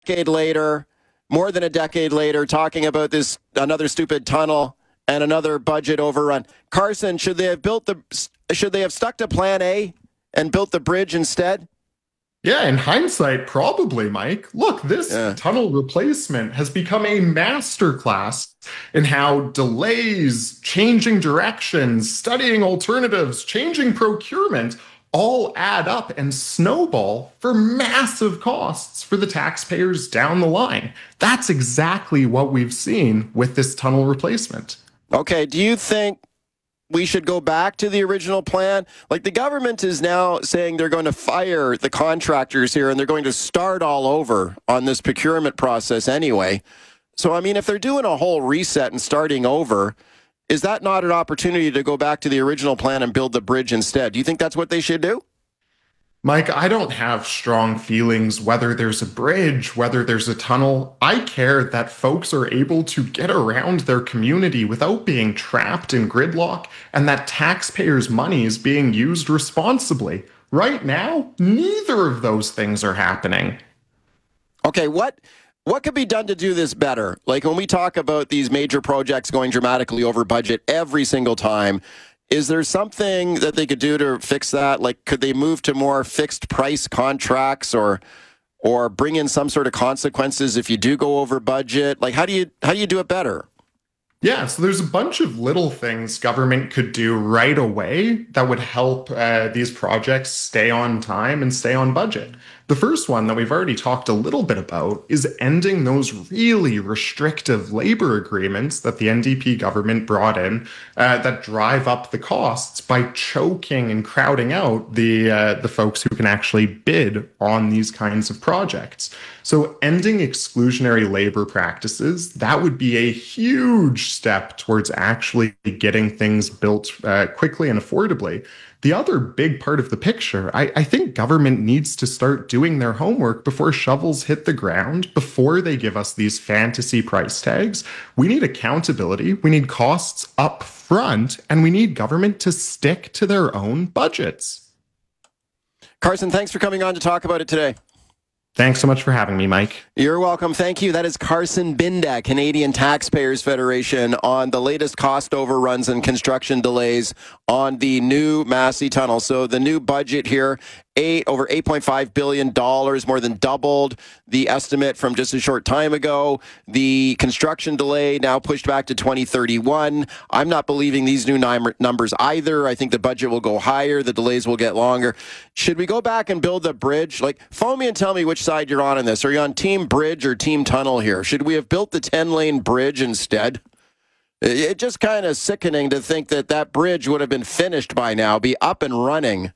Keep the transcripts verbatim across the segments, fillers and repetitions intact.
decade later, more than a decade later, talking about this another stupid tunnel and another budget overrun. Carson, should they have built the should they have stuck to plan A and built the bridge instead? Yeah, in hindsight, probably, Mike. Look, this yeah. tunnel replacement has become a masterclass in how delays, changing directions, studying alternatives, changing procurement all add up and snowball for massive costs for the taxpayers down the line. That's exactly what we've seen with this tunnel replacement. Okay, do you think we should go back to the original plan? Like, the government is now saying they're going to fire the contractors here and they're going to start all over on this procurement process anyway. So, I mean, if they're doing a whole reset and starting over, is that not an opportunity to go back to the original plan and build the bridge instead? Do you think that's what they should do? Mike, I don't have strong feelings whether there's a bridge, whether there's a tunnel. I care that folks are able to get around their community without being trapped in gridlock and that taxpayers' money is being used responsibly. Right now, neither of those things are happening. Okay, what what could be done to do this better? Like, when we talk about these major projects going dramatically over budget every single time, is there something that they could do to fix that? Like, could they move to more fixed price contracts or or bring in some sort of consequences if you do go over budget? Like, how do you how do you do it better? Yeah, so there's a bunch of little things government could do right away that would help uh, these projects stay on time and stay on budget. The first one that we've already talked a little bit about is ending those really restrictive labor agreements that the N D P government brought in uh, that drive up the costs by choking and crowding out the uh, the folks who can actually bid on these kinds of projects. So ending exclusionary labor practices, that would be a huge step towards actually getting things built uh, quickly and affordably. The other big part of the picture, I, I think government needs to start doing their homework before shovels hit the ground, before they give us these fantasy price tags. We need accountability, we need costs up front, and we need government to stick to their own budgets. Carson, thanks for coming on to talk about it today. Thanks so much for having me, Mike. You're welcome. Thank you. That is Carson Binda, Canadian Taxpayers Federation, on the latest cost overruns and construction delays on the new Massey Tunnel. So the new budget here, eight over eight point five billion dollars, more than doubled the estimate from just a short time ago. The construction delay now pushed back to twenty thirty-one. I'm not believing these new num- numbers either. I think the budget will go higher. The delays will get longer. Should we go back and build the bridge? Like, phone me and tell me which side you're on in this. Are you on team bridge or team tunnel here? Should we have built the ten-lane bridge instead? It's just kind of sickening to think that that bridge would have been finished by now, be up and running.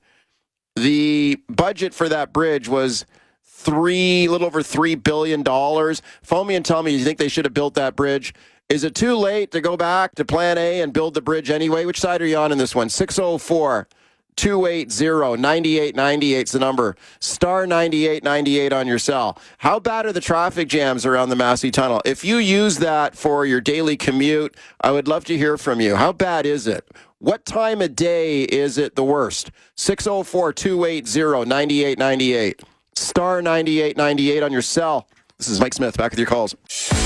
The budget for that bridge was three, a little over three billion dollars. Phone me and tell me you think they should have built that bridge. Is it too late to go back to plan A and build the bridge anyway? Which side are you on in this one? six oh four, two eight zero, nine eight nine eight is the number. Star ninety-eight ninety-eight on your cell. How bad are the traffic jams around the Massey Tunnel? If you use that for your daily commute, I would love to hear from you. How bad is it? What time of day is it the worst? six oh four, two eight zero, nine eight nine eight. Star ninety-eight ninety-eight on your cell. This is Mike Smith, back with your calls.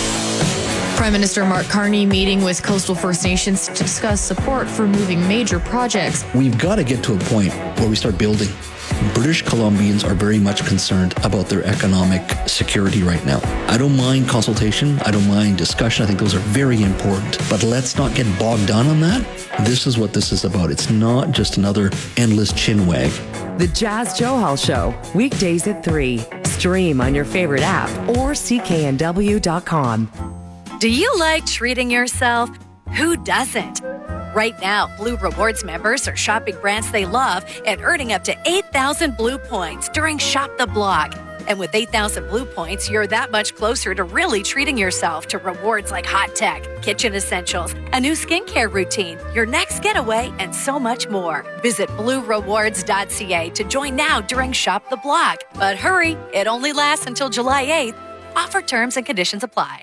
Prime Minister Mark Carney meeting with Coastal First Nations to discuss support for moving major projects. We've got to get to a point where we start building. British Columbians are very much concerned about their economic security right now. I don't mind consultation. I don't mind discussion. I think those are very important. But let's not get bogged down on that. This is what this is about. It's not just another endless chinwag. The Jas Johal Show, weekdays at three. Stream on your favorite app or C K N W dot com. Do you like treating yourself? Who doesn't? Right now, Blue Rewards members are shopping brands they love and earning up to eight thousand Blue points during Shop the Block. And with eight thousand Blue points, you're that much closer to really treating yourself to rewards like hot tech, kitchen essentials, a new skincare routine, your next getaway, and so much more. Visit blue rewards dot c a to join now during Shop the Block. But hurry, it only lasts until July eighth. Offer terms and conditions apply.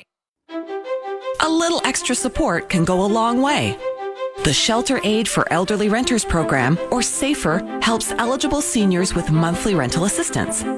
A little extra support can go a long way. The Shelter Aid for Elderly Renters program, or SAFER, helps eligible seniors with monthly rental assistance.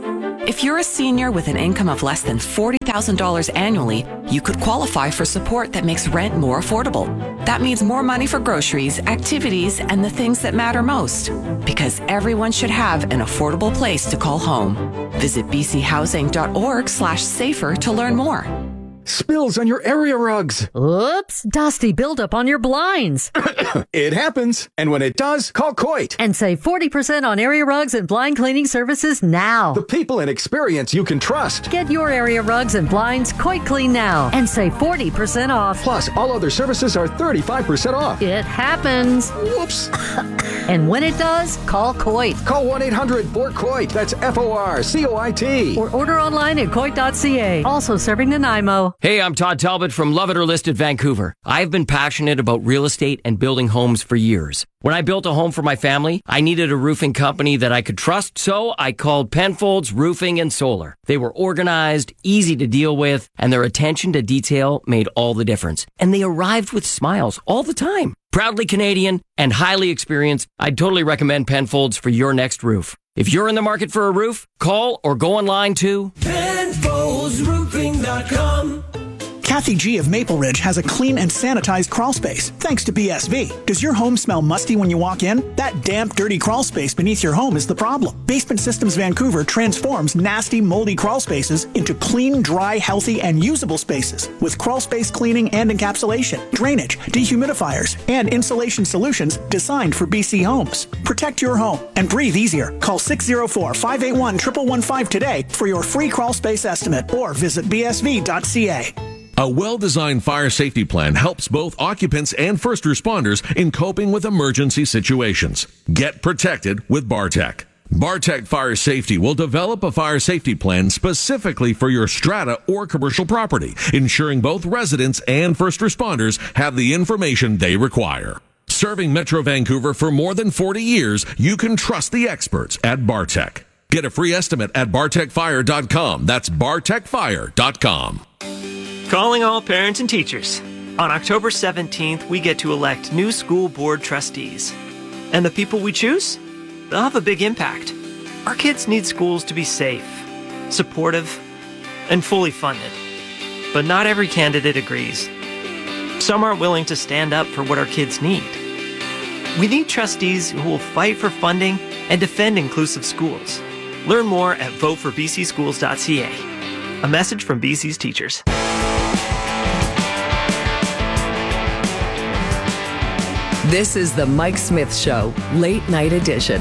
If you're a senior with an income of less than forty thousand dollars annually, you could qualify for support that makes rent more affordable. That means more money for groceries, activities, and the things that matter most. Because everyone should have an affordable place to call home. Visit bchousing.org slash safer to learn more. Spills on your area rugs. Oops, dusty buildup on your blinds. It happens. And when it does, call Coit. And save forty percent on area rugs and blind cleaning services now. The people and experience you can trust. Get your area rugs and blinds Coit Clean now and save forty percent off. Plus, all other services are thirty-five percent off. It happens. Whoops. And when it does, call Coit. Call one eight hundred four COIT. That's F O R C O I T. Or order online at coit dot c a. Also serving Nanaimo. Hey, I'm Todd Talbot from Love It or List It Vancouver. I've been passionate about real estate and building homes for years. When I built a home for my family, I needed a roofing company that I could trust, so I called Penfolds Roofing and Solar. They were organized, easy to deal with, and their attention to detail made all the difference. And they arrived with smiles all the time. Proudly Canadian and highly experienced, I'd totally recommend Penfolds for your next roof. If you're in the market for a roof, call or go online to Penfolds Roofing dot com. Kathy G. of Maple Ridge has a clean and sanitized crawl space, thanks to B S V. Does your home smell musty when you walk in? That damp, dirty crawl space beneath your home is the problem. Basement Systems Vancouver transforms nasty, moldy crawl spaces into clean, dry, healthy, and usable spaces with crawl space cleaning and encapsulation, drainage, dehumidifiers, and insulation solutions designed for B C homes. Protect your home and breathe easier. Call six oh four, five eight one, one one one five today for your free crawl space estimate or visit b s v dot c a. A well-designed fire safety plan helps both occupants and first responders in coping with emergency situations. Get protected with Bartec. Bartec Fire Safety will develop a fire safety plan specifically for your strata or commercial property, ensuring both residents and first responders have the information they require. Serving Metro Vancouver for more than forty years, you can trust the experts at Bartec. Get a free estimate at bartec fire dot com. That's bartec fire dot com. Calling all parents and teachers. On October seventeenth, we get to elect new school board trustees. And the people we choose? They'll have a big impact. Our kids need schools to be safe, supportive, and fully funded. But not every candidate agrees. Some aren't willing to stand up for what our kids need. We need trustees who will fight for funding and defend inclusive schools. Learn more at vote for b c schools dot c a. A message from B C's teachers. This is the Mike Smith Show, late night edition.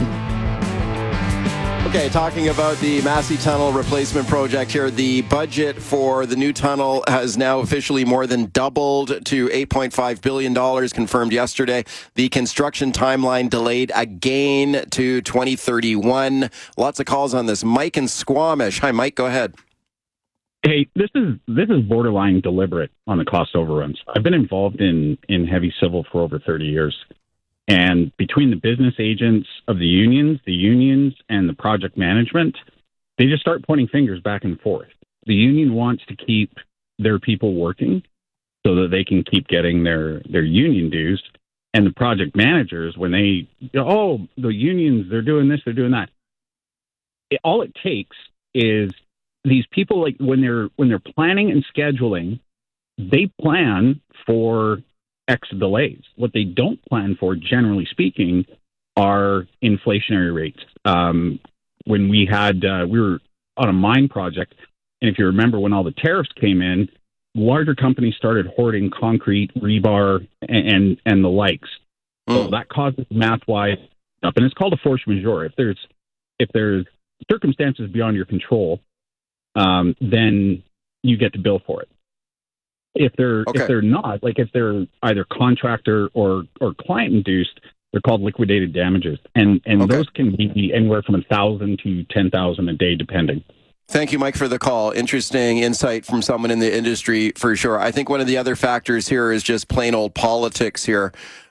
Okay, talking about the Massey Tunnel replacement project here, the budget for the new tunnel has now officially more than doubled to eight point five billion dollars, confirmed yesterday. The construction timeline delayed again to twenty thirty-one. Lots of calls on this. Mike in Squamish. Hi, Mike, go ahead. Hey, this is this is borderline deliberate on the cost overruns. I've been involved in, in heavy civil for over thirty years. And between the business agents of the unions, the unions, and the project management, they just start pointing fingers back and forth. The union wants to keep their people working so that they can keep getting their, their union dues. And the project managers, when they, oh, the unions, they're doing this, they're doing that. It, all it takes is these people, like when they're when they're planning and scheduling, they plan for X delays. What they don't plan for, generally speaking, are inflationary rates. Um, when we had uh, we were on a mine project, and if you remember, when all the tariffs came in, larger companies started hoarding concrete, rebar, and and, and the likes. Mm. So that causes math-wise up, and it's called a force majeure. If there's if there's circumstances beyond your control, Um, then you get to bill for it. If they're okay. if they're not, like if they're either contractor or or client induced, they're called liquidated damages, and and okay. those can be anywhere from a thousand to ten thousand a day, depending. Thank you, Mike, for the call. Interesting insight from someone in the industry, for sure. I think one of the other factors here is just plain old politics here.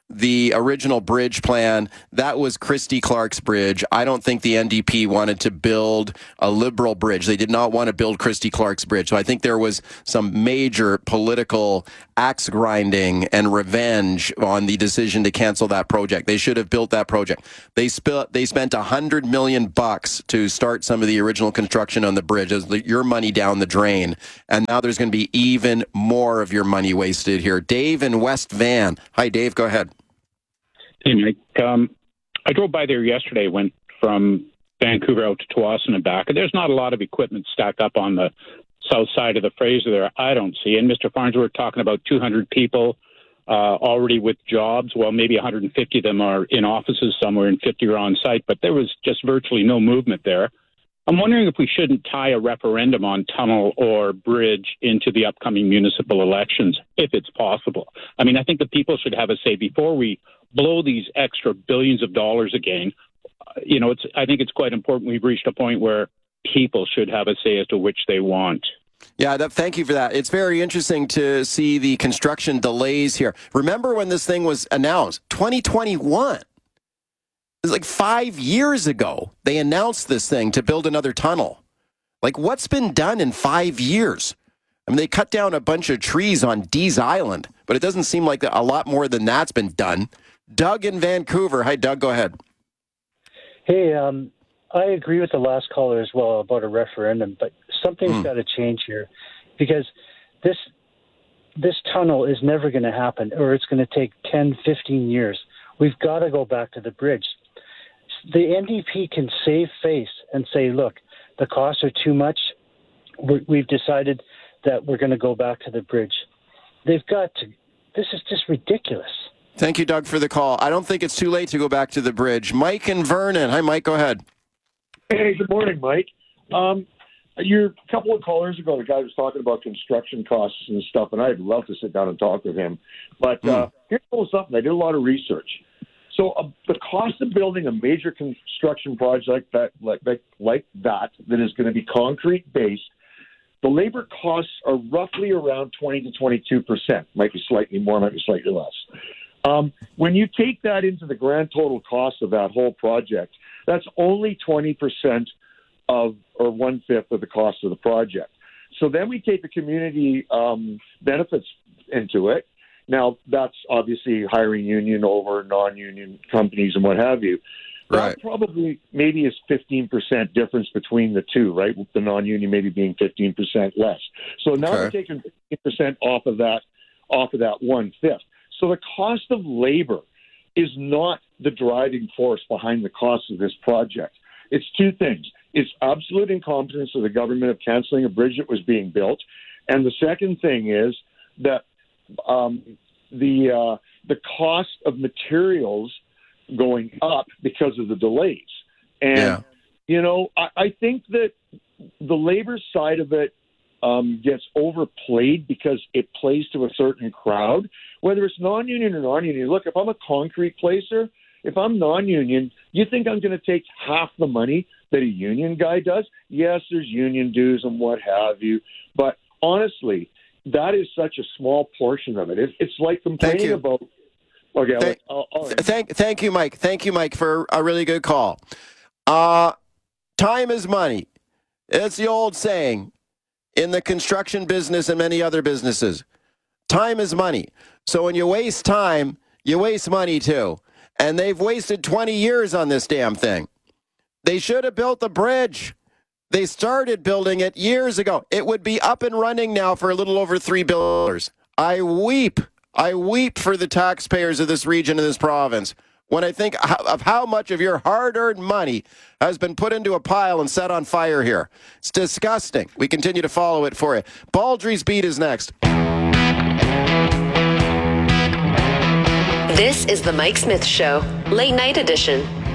the original bridge plan, that was Christy Clark's bridge. I don't think the N D P wanted to build a liberal bridge. They did not want to build Christy Clark's bridge. So I think there was some major political axe grinding and revenge on the decision to cancel that project. They should have built that project. They sp- they spent a hundred million bucks to start some of the original construction on the bridge. As your money down the drain, and now there's going to be even more of your money wasted here. Dave in West Van. Hi, Dave. Go ahead. Hey, Mike. Um, I drove by there yesterday. Went from Vancouver out to Tsawwassen and back. And there's not a lot of equipment stacked up on the south side of the Fraser there. I don't see. And Mister Farnsworth talking about two hundred people uh, already with jobs. Well, maybe one hundred fifty of them are in offices somewhere and fifty are on site. But there was just virtually no movement there. I'm wondering if we shouldn't tie a referendum on tunnel or bridge into the upcoming municipal elections, if it's possible. I mean, I think the people should have a say before we blow these extra billions of dollars again. You know, it's. I think it's quite important we've reached a point where people should have a say as to which they want. Yeah, that, thank you for that. It's very interesting to see the construction delays here. Remember when this thing was announced? twenty twenty-one. It was like five years ago they announced this thing to build another tunnel. Like, what's been done in five years? I mean, they cut down a bunch of trees on Dees Island, but it doesn't seem like a lot more than that's been done. Doug in Vancouver. Hi, Doug. Go ahead. Hey, um, I agree with the last caller as well about a referendum, but something's mm. got to change here, because this this tunnel is never going to happen, or it's going to take ten, fifteen years. We've got to go back to the bridge. The N D P can save face and say, look, the costs are too much. We're, we've decided that we're going to go back to the bridge. They've got to. This is just ridiculous. Thank you, Doug, for the call. I don't think it's too late to go back to the bridge. Mike and Vernon. Hi, Mike. Go ahead. Hey, good morning, Mike. Um, you're, a couple of callers ago, the guy was talking about construction costs and stuff, and I'd love to sit down and talk with him. But mm. uh, here's a little something. I did a lot of research. So uh, the cost of building a major construction project like that, like, like, like that, that is going to be concrete-based, the labor costs are roughly around twenty to twenty-two percent. Might be slightly more, might be slightly less. Um, when you take that into the grand total cost of that whole project, that's only twenty percent of, or one-fifth of the cost of the project. So then we take the community um, benefits into it. Now, that's obviously hiring union over non-union companies and what have you. Right. That probably maybe is fifteen percent difference between the two, right? With the non-union maybe being fifteen percent less. So now okay. we're taking fifteen percent off of that, off of that one-fifth. So the cost of labor is not the driving force behind the cost of this project. It's two things. It's absolute incompetence of the government of canceling a bridge that was being built. And the second thing is that um, the uh, the cost of materials going up because of the delays. And, yeah. you know, I, I think that the labor side of it um, gets overplayed because it plays to a certain crowd, whether it's non-union or non-union. Look, if I'm a concrete placer, if I'm non-union, you think I'm going to take half the money that a union guy does? Yes, there's union dues and what have you. But honestly, that is such a small portion of it. it it's like complaining about... Okay, thank, I'll, I'll thank, thank you, Mike. Thank you, Mike, for a really good call. Uh, time is money. It's the old saying in the construction business and many other businesses. Time is money. So when you waste time, you waste money too. And they've wasted twenty years on this damn thing. They should have built the bridge. They started building it years ago. It would be up and running now for a little over three billion dollars. I weep. I weep for the taxpayers of this region and this province when I think of how much of your hard-earned money has been put into a pile and set on fire here. It's disgusting. We continue to follow it for you. Baldry's Beat is next. This is the Mike Smith Show, late night edition.